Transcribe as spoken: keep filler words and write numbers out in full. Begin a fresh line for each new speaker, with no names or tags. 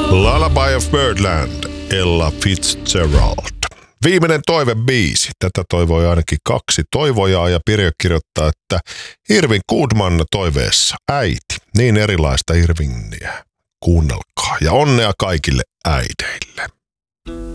Lullaby of Birdland, Ella Fitzgerald. Viimeinen toivebiisi. Tätä toivoi ainakin kaksi toivojaa ja Pirjo kirjoittaa, että Irving Goodman toiveessa äiti. Niin erilaista Irvingiä. Kuunnelkaa ja onnea kaikille äideille.